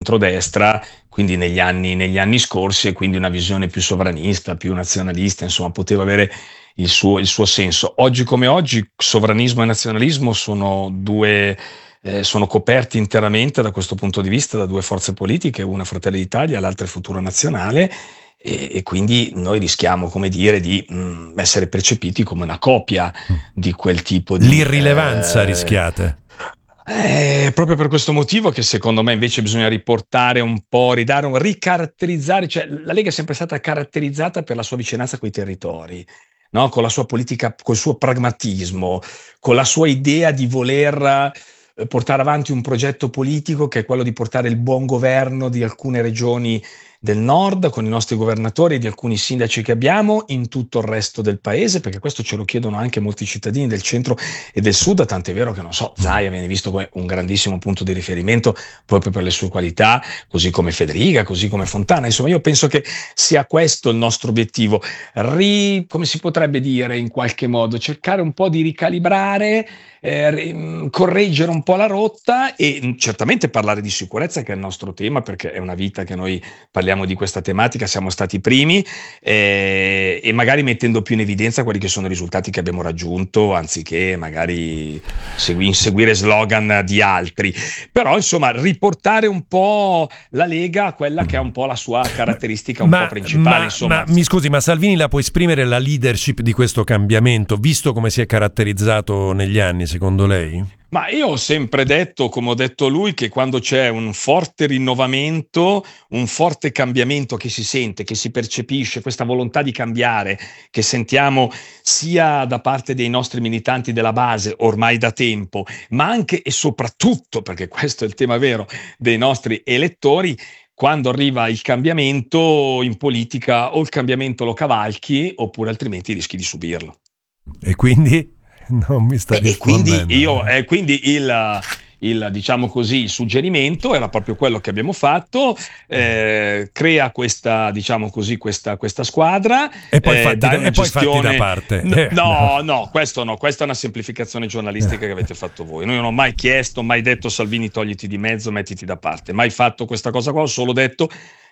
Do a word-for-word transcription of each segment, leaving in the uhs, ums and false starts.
centrodestra, quindi negli anni, negli anni scorsi, e quindi una visione più sovranista, più nazionalista, insomma, poteva avere il suo, il suo senso. Oggi come oggi, sovranismo e nazionalismo sono due, eh, sono coperti interamente da questo punto di vista da due forze politiche, una Fratelli d'Italia, l'altra è Futuro Nazionale, e, e quindi noi rischiamo, come dire, di mh, essere percepiti come una copia di quel tipo di... L'irrilevanza eh, rischiate. Eh, proprio per questo motivo che secondo me invece bisogna riportare un po', ridare un, ricaratterizzare, cioè la Lega è sempre stata caratterizzata per la sua vicinanza coi territori, no? Con la sua politica, col suo pragmatismo, con la sua idea di voler eh, portare avanti un progetto politico che è quello di portare il buon governo di alcune regioni del nord, con i nostri governatori e di alcuni sindaci che abbiamo in tutto il resto del paese, perché questo ce lo chiedono anche molti cittadini del centro e del sud, tant'è vero che, non so, Zaia viene visto come un grandissimo punto di riferimento proprio per le sue qualità, così come Federica, così come Fontana. Insomma, io penso che sia questo il nostro obiettivo, ri, come si potrebbe dire in qualche modo, cercare un po' di ricalibrare, eh, correggere un po' la rotta e certamente parlare di sicurezza, che è il nostro tema, perché è una vita che noi parliamo di questa tematica, siamo stati i primi, eh, e magari mettendo più in evidenza quelli che sono i risultati che abbiamo raggiunto, anziché magari segui, inseguire slogan di altri. Però insomma riportare un po' la Lega a quella che è un po' la sua caratteristica un ma, po' principale. Ma, insomma. ma mi scusi, ma Salvini la può esprimere la leadership di questo cambiamento, visto come si è caratterizzato negli anni, secondo lei? Ma io ho sempre detto, come ho detto lui, che quando c'è un forte rinnovamento, un forte cambiamento che si sente, che si percepisce, questa volontà di cambiare, che sentiamo sia da parte dei nostri militanti della base ormai da tempo, ma anche e soprattutto, perché questo è il tema vero, dei nostri elettori, quando arriva il cambiamento in politica o il cambiamento lo cavalchi oppure altrimenti rischi di subirlo. E quindi? Non mi sta E, e rispondendo. quindi io, eh, quindi il, il, diciamo così, il suggerimento era proprio quello che abbiamo fatto, eh, crea questa, diciamo così, questa, questa squadra e poi, eh, fatti, dai da, una e poi gestione... fatti da parte. No, eh, no, no. no, questo no, questa è una semplificazione giornalistica che avete fatto voi. Noi non ho mai chiesto, mai detto Salvini togliti di mezzo, mettiti da parte, mai fatto questa cosa qua, ho solo detto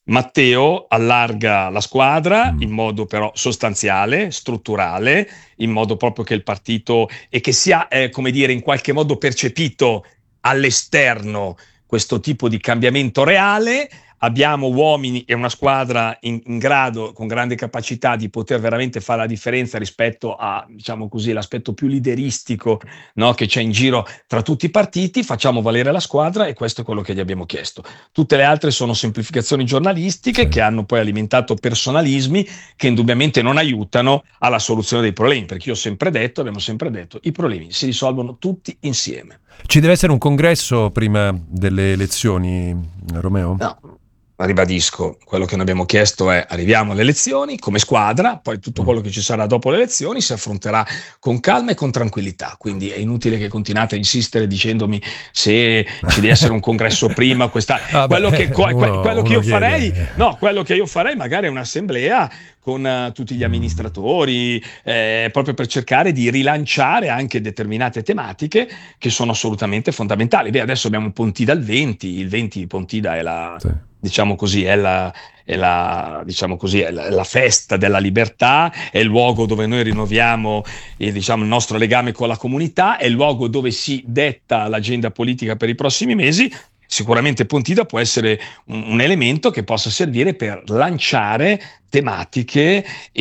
Matteo allarga la squadra in modo però sostanziale, strutturale, in modo proprio che il partito e che sia, eh, come dire, in qualche modo percepito all'esterno questo tipo di cambiamento reale. Abbiamo uomini e una squadra in, in grado, con grande capacità di poter veramente fare la differenza rispetto a, diciamo così, l'aspetto più lideristico, no, che c'è in giro tra tutti i partiti. Facciamo valere la squadra e questo è quello che gli abbiamo chiesto. Tutte le altre sono semplificazioni giornalistiche sì. che hanno poi alimentato personalismi che indubbiamente non aiutano alla soluzione dei problemi, perché io ho sempre detto, abbiamo sempre detto, i problemi si risolvono tutti insieme. Ci deve essere un congresso prima delle elezioni, Romeo? No. Ribadisco, quello che noi abbiamo chiesto è: arriviamo alle elezioni come squadra, poi tutto quello che ci sarà dopo le elezioni si affronterà con calma e con tranquillità, quindi è inutile che continuate a insistere dicendomi se ci deve essere un congresso prima, questa... Vabbè, quello che, uno, quello che io chiede. farei, no, quello che io farei magari è un'assemblea con uh, tutti gli amministratori, eh, proprio per cercare di rilanciare anche determinate tematiche che sono assolutamente fondamentali. Beh, adesso abbiamo Pontida il venti, il venti Pontida è la... Sì. diciamo così, è la, è la, diciamo così, è la, la festa della libertà, è il luogo dove noi rinnoviamo eh, diciamo, il nostro legame con la comunità, è il luogo dove si detta l'agenda politica per i prossimi mesi. Sicuramente Pontida può essere un, un elemento che possa servire per lanciare tematiche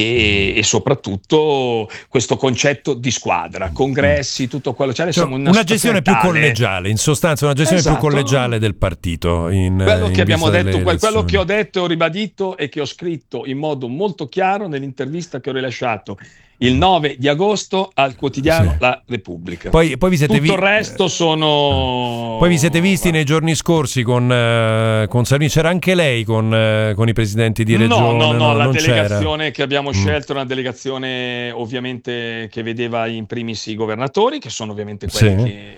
e, e soprattutto questo concetto di squadra, congressi, tutto quello. Cioè, cioè, una, una gestione più collegiale, in sostanza una gestione esatto. più collegiale del partito. In, quello in che abbiamo detto, quello elezioni. Che ho detto, ho ribadito e che ho scritto in modo molto chiaro nell'intervista che ho rilasciato il nove di agosto al quotidiano sì. La Repubblica. Poi, poi vi siete Tutto vi... il resto sono... Poi vi siete visti Guarda. nei giorni scorsi con, uh, con Salvini, c'era anche lei con, uh, con i presidenti di regione? No, no, no, no la non delegazione c'era. che abbiamo mm. scelto è una delegazione ovviamente che vedeva in primis i governatori, che sono ovviamente quelli sì. che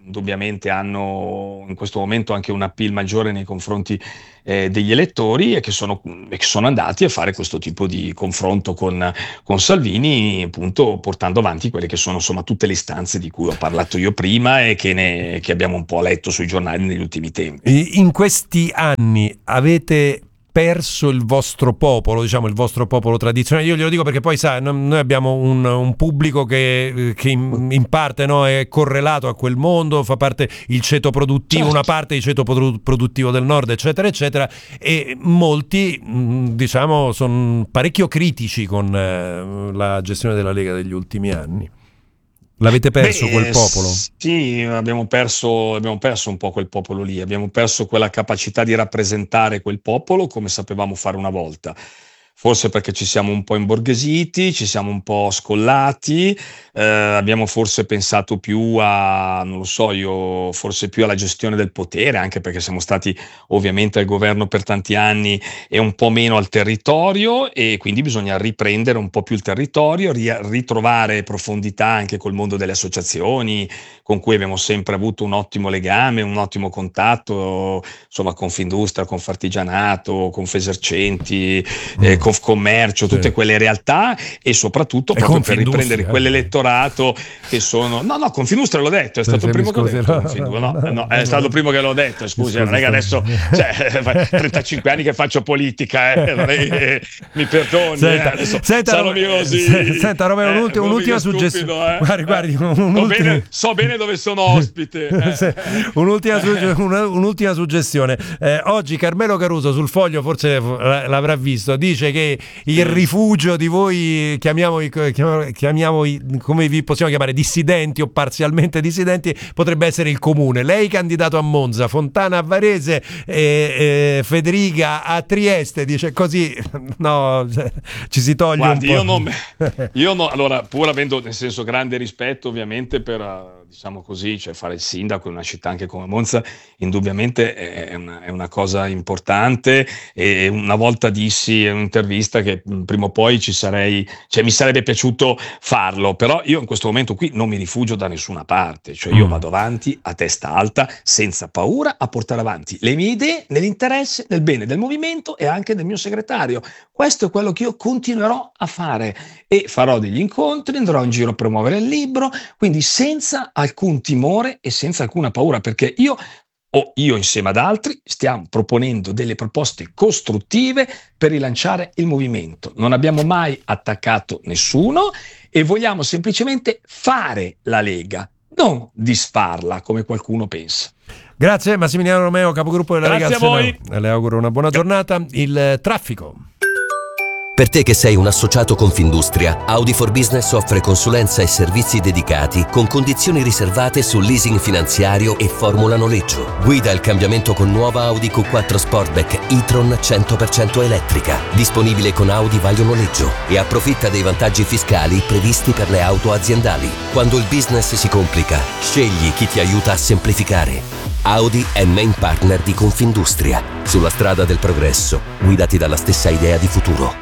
indubbiamente hanno in questo momento anche un appeal maggiore nei confronti eh, degli elettori e che sono, e che sono andati a fare questo tipo di confronto con, con Salvini, appunto portando avanti quelle che sono insomma tutte le istanze di cui ho parlato io prima e che, ne, che abbiamo un po' letto sui giornali negli ultimi tempi. In questi anni avete perso il vostro popolo, diciamo il vostro popolo tradizionale? Io glielo dico perché poi sa, noi abbiamo un, un pubblico che, che in, in parte, no, è correlato a quel mondo, fa parte il ceto produttivo, certo, una parte del ceto produttivo del nord, eccetera eccetera, e molti diciamo sono parecchio critici con eh, la gestione della Lega degli ultimi anni. L'avete perso Beh, quel popolo? Sì, abbiamo perso, abbiamo perso un po' quel popolo lì, abbiamo perso quella capacità di rappresentare quel popolo come sapevamo fare una volta. Forse perché ci siamo un po' imborghesiti, ci siamo un po' scollati, eh, abbiamo forse pensato più a, non lo so io, forse più alla gestione del potere, anche perché siamo stati ovviamente al governo per tanti anni e un po' meno al territorio, e quindi bisogna riprendere un po' più il territorio, ri- ritrovare profondità anche col mondo delle associazioni, con cui abbiamo sempre avuto un ottimo legame, un ottimo contatto, insomma, Confindustria, Confartigianato, Confesercenti, mm. eh, Confcommercio, tutte sì. quelle realtà, e soprattutto e proprio per riprendere eh. quell'elettorato che sono no no Confindustria l'ho detto, è stato sì, il primo scusi, che l'ho detto no, no, no, no, è stato il primo che l'ho detto, scusi, scusi non è che adesso cioè, trentacinque anni che faccio politica, eh, vorrei, mi perdoni, senta, eh, adesso, senta, così, senta Romeo, eh, un'ultima, un'ultima suggezione, eh. guardi, guardi un, un so, bene, so bene dove sono ospite, eh. un'ultima, un'ultima suggestione, eh, oggi Carmelo Caruso sul Foglio, forse l'avrà visto, dice che il rifugio di voi, chiamiamo, chiamiamo, chiamiamo come vi possiamo chiamare, dissidenti o parzialmente dissidenti, potrebbe essere il comune. Lei candidato a Monza, Fontana a Varese, e, e Federica a Trieste, dice così, no, ci si toglie. Guardi, un po'. Io non, io no, allora, pur avendo nel senso grande rispetto ovviamente per, diciamo così, cioè fare il sindaco in una città anche come Monza, indubbiamente è una, è una cosa importante, e una volta dissi in un'intervista che prima o poi ci sarei, cioè mi sarebbe piaciuto farlo, però io in questo momento qui non mi rifugio da nessuna parte, cioè io mm. vado avanti a testa alta, senza paura, a portare avanti le mie idee nell'interesse, nel bene del movimento e anche del mio segretario. Questo è quello che io continuerò a fare, e farò degli incontri, andrò in giro a promuovere il libro, quindi senza alcun timore e senza alcuna paura, perché io o io insieme ad altri stiamo proponendo delle proposte costruttive per rilanciare il movimento. Non abbiamo mai attaccato nessuno e vogliamo semplicemente fare la Lega, non disfarla come qualcuno pensa. Grazie Massimiliano Romeo, capogruppo della Lega. Grazie a voi. Le auguro una buona giornata. Il traffico. Per te che sei un associato Confindustria, Audi for Business offre consulenza e servizi dedicati con condizioni riservate sul leasing finanziario e formula noleggio. Guida il cambiamento con nuova Audi Q quattro Sportback e-tron cento per cento elettrica, disponibile con Audi Vaglio Noleggio, e approfitta dei vantaggi fiscali previsti per le auto aziendali. Quando il business si complica, scegli chi ti aiuta a semplificare. Audi è main partner di Confindustria. Sulla strada del progresso, guidati dalla stessa idea di futuro.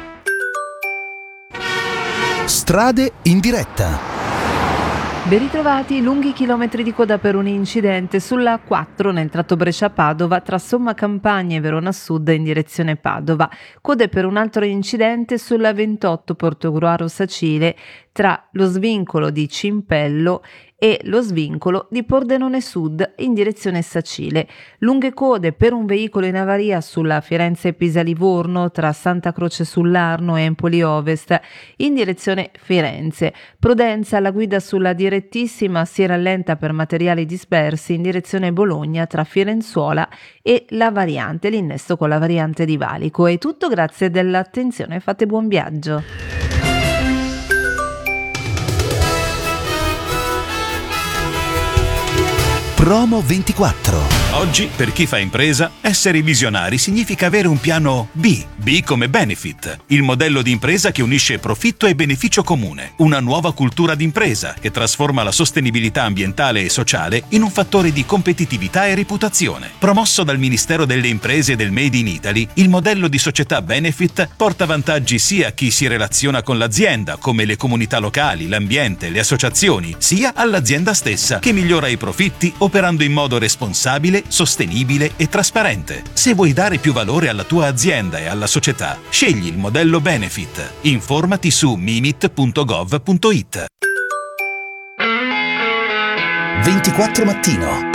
Strade in diretta. Ben ritrovati. Lunghi chilometri di coda per un incidente sulla A quattro nel tratto Brescia-Padova tra Somma Campagna e Verona Sud in direzione Padova. Code per un altro incidente sulla ventotto Portogruaro Sacile tra lo svincolo di Cimpello e lo svincolo di Pordenone Sud in direzione Sacile. Lunghe code per un veicolo in avaria sulla Firenze-Pisa-Livorno tra Santa Croce sull'Arno e Empoli Ovest in direzione Firenze. Prudenza alla guida sulla direttissima, si rallenta per materiali dispersi in direzione Bologna tra Firenzuola e la variante, l'innesto con la variante di Valico. È tutto, grazie dell'attenzione, fate buon viaggio. Promo ventiquattro. Oggi, per chi fa impresa, essere visionari significa avere un piano B. B come Benefit, il modello di impresa che unisce profitto e beneficio comune. Una nuova cultura d'impresa che trasforma la sostenibilità ambientale e sociale in un fattore di competitività e reputazione. Promosso dal Ministero delle Imprese e del Made in Italy, il modello di società Benefit porta vantaggi sia a chi si relaziona con l'azienda, come le comunità locali, l'ambiente, le associazioni, sia all'azienda stessa, che migliora i profitti operando in modo responsabile, sostenibile e trasparente. Se vuoi dare più valore alla tua azienda e alla società, scegli il modello Benefit. Informati su mimit punto gov punto it. ventiquattro Mattino.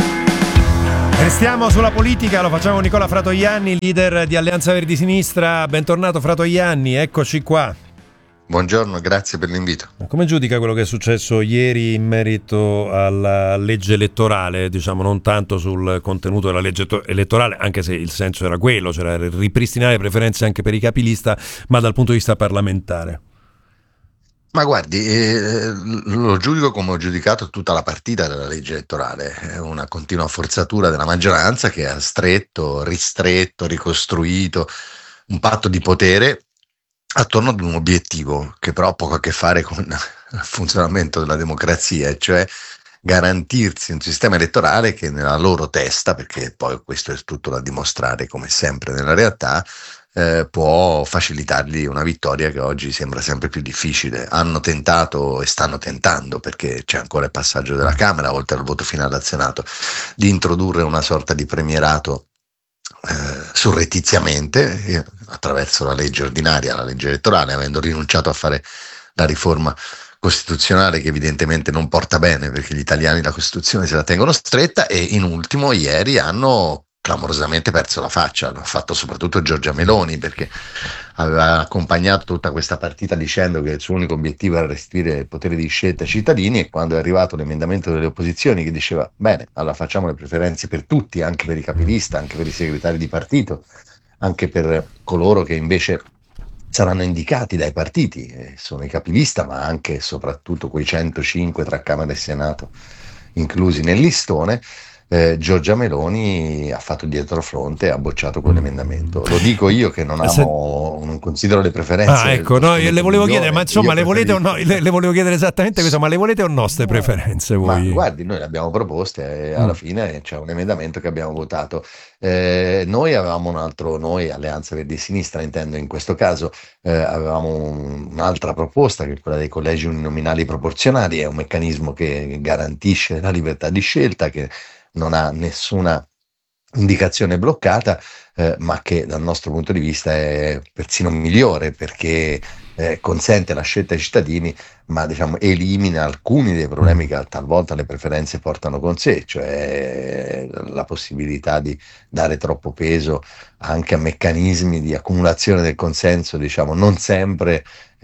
Restiamo sulla politica, lo facciamo con Nicola Fratoianni, leader di Alleanza Verdi Sinistra. Bentornato Fratoianni, eccoci qua. Buongiorno, grazie per l'invito. Come giudica quello che è successo ieri in merito alla legge elettorale, diciamo non tanto sul contenuto della legge elettorale, anche se il senso era quello, cioè ripristinare le preferenze anche per i capilista, ma dal punto di vista parlamentare? Ma guardi, eh, lo giudico come ho giudicato tutta la partita della legge elettorale, è una continua forzatura della maggioranza che ha stretto, ristretto, ricostruito un patto di potere attorno ad un obiettivo che però ha poco a che fare con il funzionamento della democrazia, cioè garantirsi un sistema elettorale che nella loro testa, perché poi questo è tutto da dimostrare come sempre nella realtà, eh, può facilitargli una vittoria che oggi sembra sempre più difficile. Hanno tentato e stanno tentando, perché c'è ancora il passaggio della Camera, oltre al voto finale al Senato, di introdurre una sorta di premierato Eh, surrettiziamente eh, attraverso la legge ordinaria, la legge elettorale, avendo rinunciato a fare la riforma costituzionale che evidentemente non porta bene, perché gli italiani la Costituzione se la tengono stretta. E in ultimo ieri hanno clamorosamente perso la faccia, l'ha fatto soprattutto Giorgia Meloni, perché aveva accompagnato tutta questa partita dicendo che il suo unico obiettivo era restituire il potere di scelta ai cittadini, e quando è arrivato l'emendamento delle opposizioni che diceva bene, allora facciamo le preferenze per tutti, anche per i capilista, anche per i segretari di partito, anche per coloro che invece saranno indicati dai partiti, eh, sono i capilista, ma anche e soprattutto quei centocinque tra Camera e Senato inclusi nel listone. Eh, Giorgia Meloni ha fatto dietro fronte e ha bocciato quell'emendamento. Lo dico io che non amo, non considero le preferenze. Ah, ecco, no, io le volevo migliore, chiedere, ma insomma, le volete o no? preferisco... Le, le volevo chiedere esattamente questo, ma le volete o no ste preferenze voi? Ma guardi, noi le abbiamo proposte e alla Mm. fine c'è un emendamento che abbiamo votato. Eh, noi avevamo un altro, noi Alleanza Verdi e Sinistra intendo in questo caso, eh, avevamo un- un'altra proposta che è quella dei collegi uninominali proporzionali, è un meccanismo che garantisce la libertà di scelta, che non ha nessuna indicazione bloccata, eh, ma che dal nostro punto di vista è persino migliore, perché eh, consente la scelta ai cittadini, ma diciamo elimina alcuni dei problemi che talvolta le preferenze portano con sé, cioè la possibilità di dare troppo peso anche a meccanismi di accumulazione del consenso, diciamo non sempre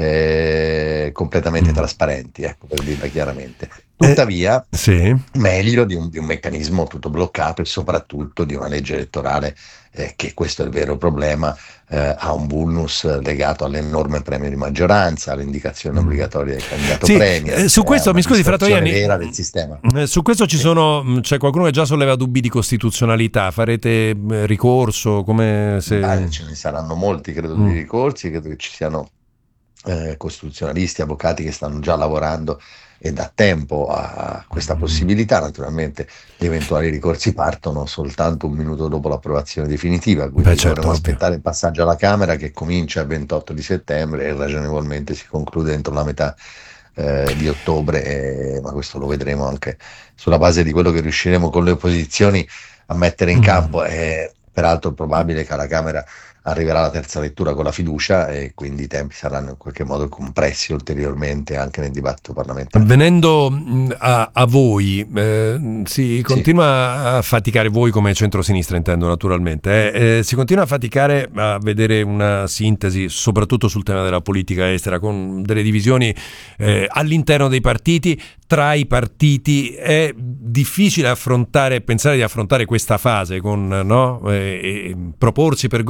eh, completamente Mm. trasparenti, ecco, per dirla chiaramente. Tuttavia, Sì. meglio di un, di un meccanismo tutto bloccato, e soprattutto di una legge elettorale eh, che questo è il vero problema, eh, ha un vulnus legato all'enorme premio di maggioranza, all'indicazione Mm. obbligatoria del candidato Sì, premier. eh, su cioè questo una mi scusi distorsione Fratoianni, vera del sistema. eh, su questo ci Sì. sono, mh, c'è qualcuno che già solleva dubbi di costituzionalità, farete eh, ricorso, come se... Beh, ce ne saranno molti, credo, Mm. di ricorsi, credo che ci siano eh, costituzionalisti, avvocati che stanno già lavorando e da tempo a questa possibilità. Naturalmente gli eventuali ricorsi partono soltanto un minuto dopo l'approvazione definitiva, quindi Beh, certo, dovremo ovvio. aspettare il passaggio alla Camera, che comincia il ventotto di settembre e ragionevolmente si conclude entro la metà eh, di ottobre, eh, ma questo lo vedremo anche sulla base di quello che riusciremo con le opposizioni a mettere in Mm. campo. È peraltro probabile che alla Camera arriverà la terza lettura con la fiducia, e quindi i tempi saranno in qualche modo compressi ulteriormente anche nel dibattito parlamentare. Venendo mh, a, a voi, eh, si continua a faticare, voi come centrosinistra intendo naturalmente, eh, eh, si continua a faticare a vedere una sintesi soprattutto sul tema della politica estera, con delle divisioni eh, all'interno dei partiti, tra i partiti. È difficile affrontare, pensare di affrontare questa fase con no, eh, eh, proporsi per governare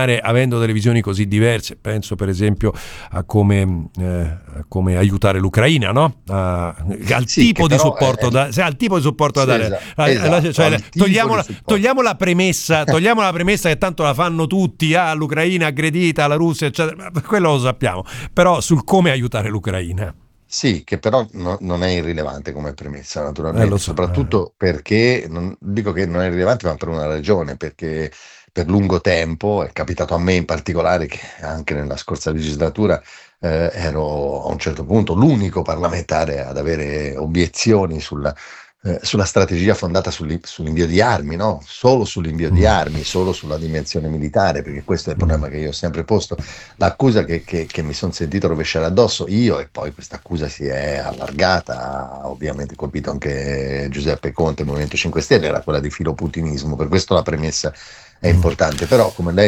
fare avendo delle visioni così diverse. Penso per esempio a come, eh, a come aiutare l'Ucraina, no? A, al, Sì, tipo che di però supporto è- da, sì, al tipo di supporto Sì, da dare. esatto, La- esatto, la- cioè, al tipo togliamo, di la, supporto. togliamo la premessa togliamo la premessa che tanto la fanno tutti, ah, l'Ucraina aggredita, la Russia eccetera, ma quello lo sappiamo, però sul come aiutare l'Ucraina. Sì, che però no- non è irrilevante come premessa, Eh, naturalmente, lo so, soprattutto perché, non dico che non è irrilevante, ma per una ragione, perché per lungo tempo, è capitato a me in particolare, che anche nella scorsa legislatura eh, ero a un certo punto l'unico parlamentare ad avere obiezioni sulla, eh, sulla strategia fondata sugli- sull'invio di armi, no? Solo sull'invio di Mm. armi, solo sulla dimensione militare, perché questo è il problema che io ho sempre posto. L'accusa che, che- che mi sono sentito rovesciare addosso io, e poi questa accusa si è allargata, ha ovviamente colpito anche Giuseppe Conte, il Movimento cinque Stelle, era quella di filoputinismo, per questo la premessa è Mm. importante, però come lei